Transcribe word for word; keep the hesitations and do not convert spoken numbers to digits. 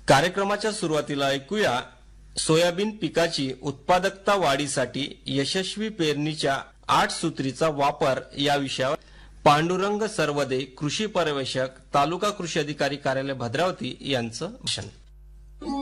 कार्यक्रमाच्या सुरुवातीला ऐकूया सोयाबीन पिकाची उत्पादकता वाढीसाठी यशस्वी पेरणीच्या आठ सूत्रीचा वापर या विषयावर पांडुरंग सरवदे, कृषी पर्यवेक्षक, तालुका कृषी अधिकारी कार्यालय भद्रावती यांचं भाषण।